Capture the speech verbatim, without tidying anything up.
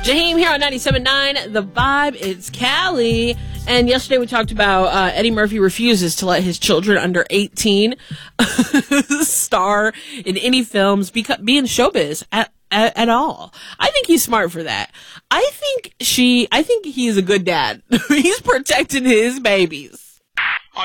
Jaheim here on ninety-seven point nine The Vibe. It's Callie. And yesterday we talked about uh, Eddie Murphy refuses to let his children under eighteen star in any films, be, be in showbiz at, at, at all. I think he's smart for that. I think she, I think he's a good dad. He's protecting his babies.